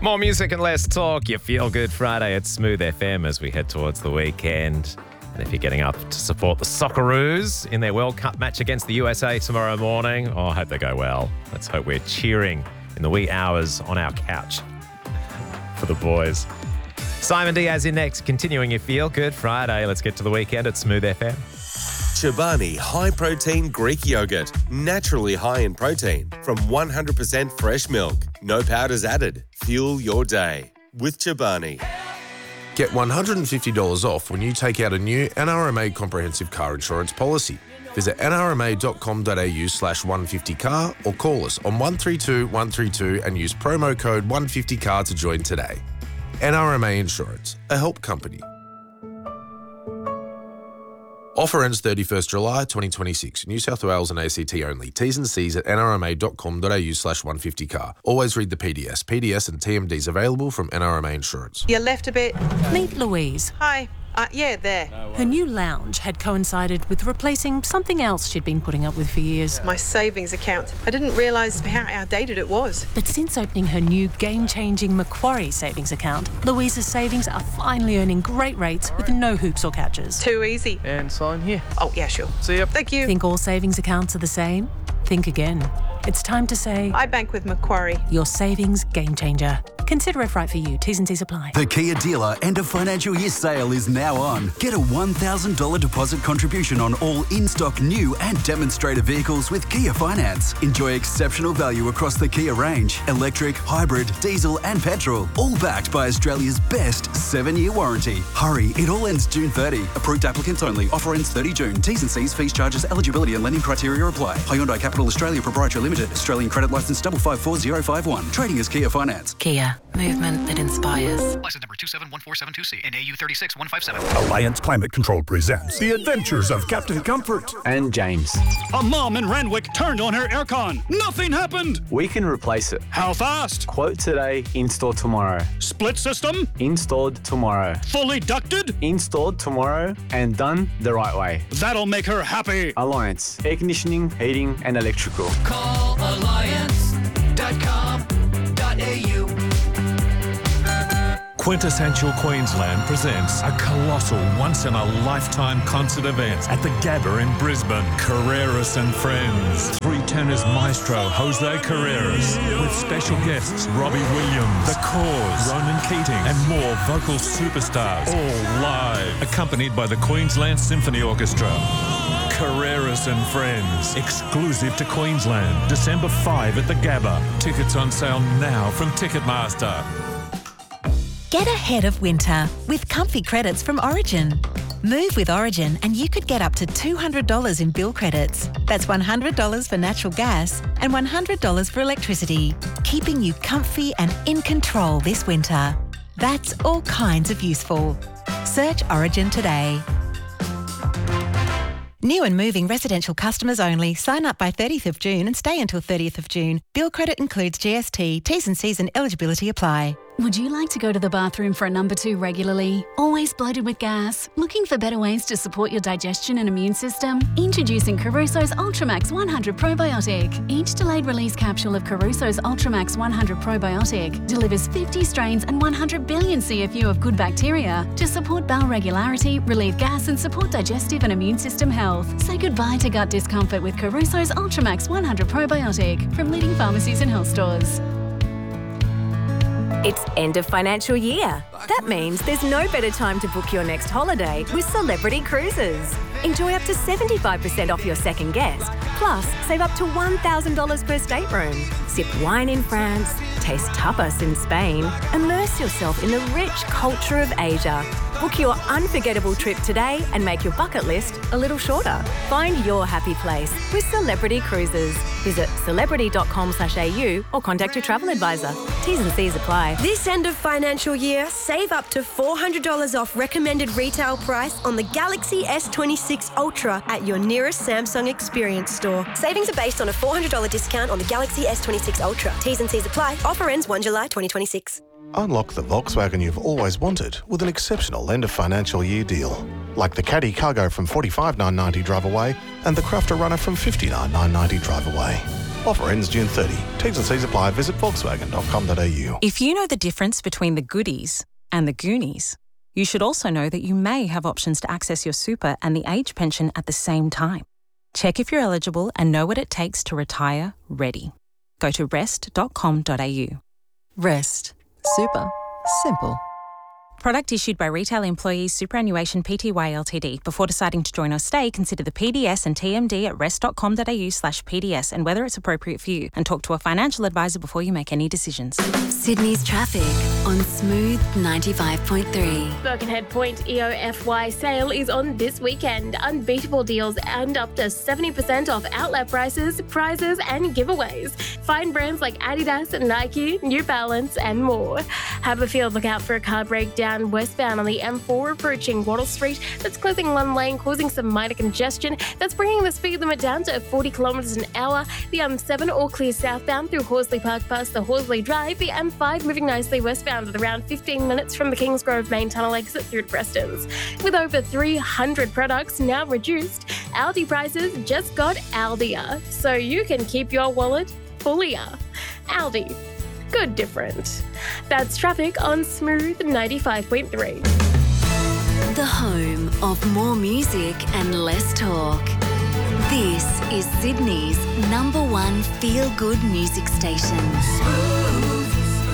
More music and less talk. You feel good Friday at Smooth FM as we head towards the weekend. And if you're getting up to support the Socceroos in their World Cup match against the USA tomorrow morning, I hope they go well. Let's hope we're cheering in the wee hours on our couch for the boys. Simon Diaz in next, continuing your feel good Friday. Let's get to the weekend at Smooth FM. Chobani High Protein Greek Yogurt. Naturally high in protein from 100% fresh milk. No powders added. Fuel your day with Chobani. Get $150 off when you take out a new NRMA comprehensive car insurance policy. Visit nrma.com.au/150car or call us on 132 132 and use promo code 150car to join today. NRMA Insurance, a help company. Offer ends 31st July 2026. New South Wales and ACT only. T's and C's at nrma.com.au/150car. Always read the PDS. PDS and TMDs available from NRMA Insurance. You left a bit. Meet Louise. Hi. Yeah, there. Her new lounge had coincided with replacing something else she'd been putting up with for years. My savings account. I didn't realise how outdated it was. But since opening her new game-changing Macquarie savings account, Louise's savings are finally earning great rates with no hoops or catches. Too easy. And sign here. Oh, yeah, sure. See ya. Thank you. Think all savings accounts are the same? Think again. It's time to say, I bank with Macquarie. Your savings game changer. Consider if right for you. T's and C's apply. The Kia dealer end of financial year sale is now on. Get a $1,000 deposit contribution on all in-stock new and demonstrator vehicles with Kia Finance. Enjoy exceptional value across the Kia range. Electric, hybrid, diesel and petrol. All backed by Australia's best 7-year warranty. Hurry, it all ends June 30. Approved applicants only. Offer ends 30 June. T's and C's, fees, charges, eligibility and lending criteria apply. Hyundai Capital Australia Proprietary Limited. Australian credit licence 554051. Trading as Kia Finance. Kia. Movement that inspires. License number 271472C and AU 36157. Alliance Climate Control presents The Adventures of Captain Comfort and James. A mom in Randwick turned on her aircon. Nothing happened. We can replace it. How fast? Quote today, install tomorrow. Split system? Installed tomorrow. Fully ducted? Installed tomorrow and done the right way. That'll make her happy. Alliance. Air conditioning, heating and electrical. Call alliance.com.au. Quintessential Queensland presents a colossal once-in-a-lifetime concert event at the Gabba in Brisbane. Carreras and Friends. Three tenors maestro Jose Carreras with special guests Robbie Williams, The Cause, Ronan Keating and more vocal superstars, all live, accompanied by the Queensland Symphony Orchestra. Carreras and Friends, exclusive to Queensland, December 5 at the Gabba. Tickets on sale now from Ticketmaster. Get ahead of winter with comfy credits from Origin. Move with Origin and you could get up to $200 in bill credits. That's $100 for natural gas and $100 for electricity, keeping you comfy and in control this winter. That's all kinds of useful. Search Origin today. New and moving residential customers only. Sign up by 30th of June and stay until 30th of June. Bill credit includes GST, T's and C's and eligibility apply. Would you like to go to the bathroom for a number 2 regularly? Always bloated with gas? Looking for better ways to support your digestion and immune system? Introducing Caruso's Ultramax 100 Probiotic. Each delayed release capsule of Caruso's Ultramax 100 Probiotic delivers 50 strains and 100 billion CFU of good bacteria to support bowel regularity, relieve gas and support digestive and immune system health. Say goodbye to gut discomfort with Caruso's Ultramax 100 Probiotic from leading pharmacies and health stores. It's end of financial year. That means there's no better time to book your next holiday with Celebrity Cruises. Enjoy up to 75% off your second guest. Plus, save up to $1,000 per stateroom. Sip wine in France, taste tapas in Spain, immerse yourself in the rich culture of Asia. Book your unforgettable trip today and make your bucket list a little shorter. Find your happy place with Celebrity Cruises. Visit celebrity.com.au or contact your travel advisor. T's and C's apply. This end of financial year, save up to $400 off recommended retail price on the Galaxy S26 Ultra at your nearest Samsung Experience store. Savings are based on a $400 discount on the Galaxy S26 Ultra. T's and C's apply. Offer ends 1 July 2026. Unlock the Volkswagen you've always wanted with an exceptional end of financial year deal. Like the Caddy Cargo from $45,990 drive away and the Crafter Runner from $59,990 drive away. Offer ends June 30. T's and C's apply. Visit volkswagen.com.au. If you know the difference between the goodies and the Goonies, you should also know that you may have options to access your super and the age pension at the same time. Check if you're eligible and know what it takes to retire ready. Go to rest.com.au. Rest. Super. Simple. Product issued by Retail Employees Superannuation Pty Ltd. Before deciding to join or stay, consider the PDS and TMD at rest.com.au/PDS and whether it's appropriate for you, and talk to a financial advisor before you make any decisions. Sydney's traffic on Smooth 95.3. Birkenhead Point EOFY sale is on this weekend. Unbeatable deals and up to 70% off outlet prices, prizes and giveaways. Find brands like Adidas, Nike, New Balance and more. Haberfield, look out for a car breakdown westbound on the M4 approaching Wattle Street. That's closing one lane, causing some minor congestion. That's bringing the speed limit down to 40 kilometres an hour. The M7 all clear southbound through Horsley Park past the Horsley Drive. The M5 moving nicely westbound with around 15 minutes from the Kingsgrove main tunnel exit through to Prestons. With over 300 products now reduced, Aldi prices just got Aldier, so you can keep your wallet fullier. Aldi. Good different. That's traffic on Smooth 95.3. The home of more music and less talk. This is Sydney's #1 feel-good music station. Smooth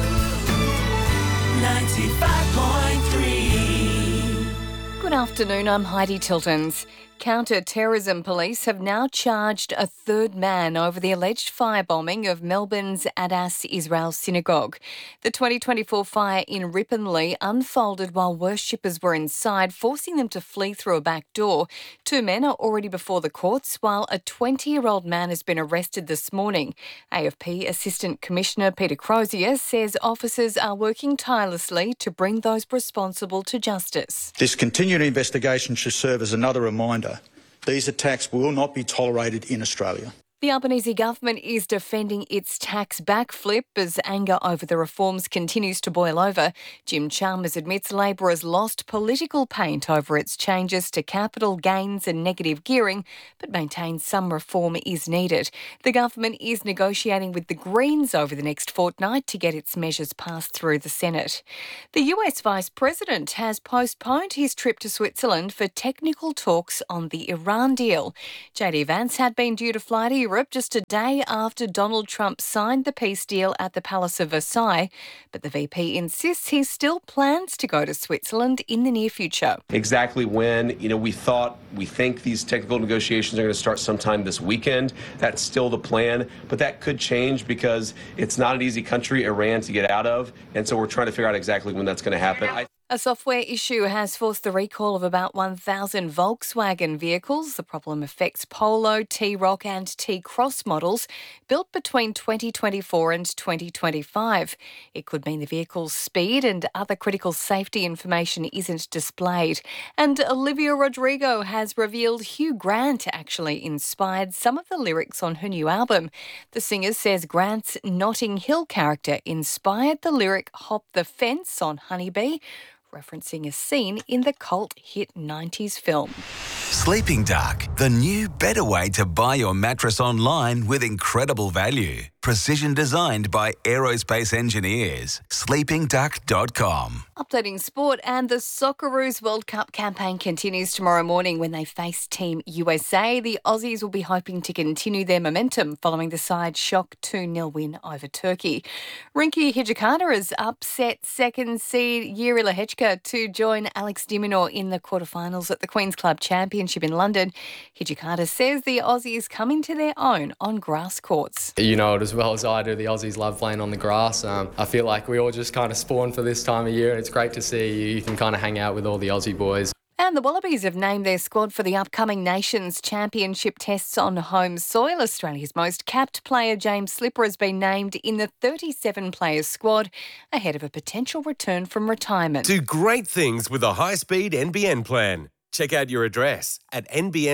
95.3. Good afternoon, I'm Heidi Tiltons. Counter-terrorism police have now charged a third man over the alleged firebombing of Melbourne's Adas Israel Synagogue. The 2024 fire in Ripponlea unfolded while worshippers were inside, forcing them to flee through a back door. 2 men are already before the courts, while a 20-year-old man has been arrested this morning. AFP Assistant Commissioner Peter Crozier says officers are working tirelessly to bring those responsible to justice. This continued investigation should serve as another reminder. These attacks will not be tolerated in Australia. The Albanese government is defending its tax backflip as anger over the reforms continues to boil over. Jim Chalmers admits Labor has lost political paint over its changes to capital gains and negative gearing, but maintains some reform is needed. The government is negotiating with the Greens over the next fortnight to get its measures passed through the Senate. The US Vice President has postponed his trip to Switzerland for technical talks on the Iran deal. JD Vance had been due to fly to Europe just a day after Donald Trump signed the peace deal at the Palace of Versailles, but the VP insists he still plans to go to Switzerland in the near future. Exactly when, we think these technical negotiations are going to start sometime this weekend. That's still the plan, but that could change because it's not an easy country, Iran, to get out of, and so we're trying to figure out exactly when that's going to happen. A software issue has forced the recall of about 1,000 Volkswagen vehicles. The problem affects Polo, T-Roc and T-Cross models built between 2024 and 2025. It could mean the vehicle's speed and other critical safety information isn't displayed. And Olivia Rodrigo has revealed Hugh Grant actually inspired some of the lyrics on her new album. The singer says Grant's Notting Hill character inspired the lyric Hop the Fence on Honeybee, referencing a scene in the cult hit 90s film. Sleeping Dark, the new better way to buy your mattress online with incredible value. Precision designed by aerospace engineers. sleepingduck.com. Updating sport, and the Socceroos World Cup campaign continues tomorrow morning when they face Team USA. The Aussies will be hoping to continue their momentum following the side's shock 2-0 win over Turkey. Rinky Hijikata has upset second seed Jiri Lehečka to join Alex de Minaur in the quarterfinals at the Queen's Club Championship in London. Hijikata says the Aussies come into their own on grass courts. You know it as well as I do, the Aussies love playing on the grass. I feel like we all just kind of spawn for this time of year. It's great to see you can kind of hang out with all the Aussie boys. And the Wallabies have named their squad for the upcoming Nations Championship tests on home soil. Australia's most capped player, James Slipper, has been named in the 37-player squad ahead of a potential return from retirement. Do great things with a high-speed NBN plan. Check out your address at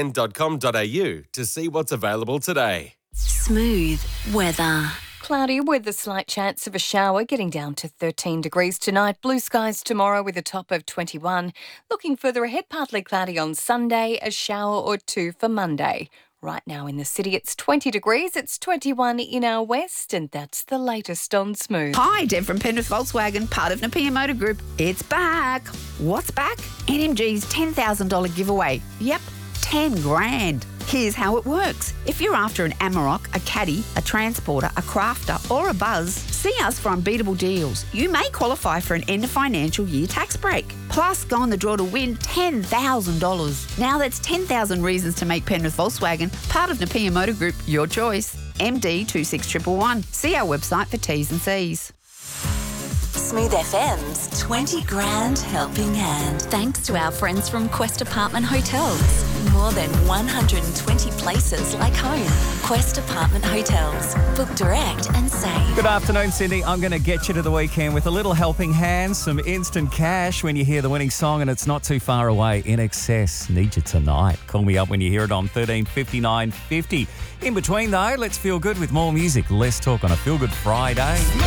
nbn.com.au to see what's available today. Smooth weather. Cloudy with a slight chance of a shower, getting down to 13 degrees tonight. Blue skies tomorrow with a top of 21. Looking further ahead, partly cloudy on Sunday, a shower or two for Monday. Right now in the city, it's 20 degrees. It's 21 in our west, and that's the latest on Smooth. Hi, Deb from Penrith Volkswagen, part of Napier Motor Group. It's back. What's back? NMG's $10,000 giveaway. Yep, 10 grand. Here's how it works. If you're after an Amarok, a Caddy, a Transporter, a Crafter or a Buzz, see us for unbeatable deals. You may qualify for an end of financial year tax break. Plus, go on the draw to win $10,000. Now that's 10,000 reasons to make Penrith Volkswagen part of Napier Motor Group your choice. MD 26111. See our website for T's and C's. Smooth FM's 20 grand helping hand. Thanks to our friends from Quest Apartment Hotels. More than 120 places like home. Quest Apartment Hotels. Book direct and save. Good afternoon, Cindy. I'm going to get you to the weekend with a little helping hand, some instant cash when you hear the winning song, and it's not too far away. In Excess, Need You Tonight. Call me up when you hear it on 135950. In between, though, let's feel good with more music. Less talk on a Feel Good Friday.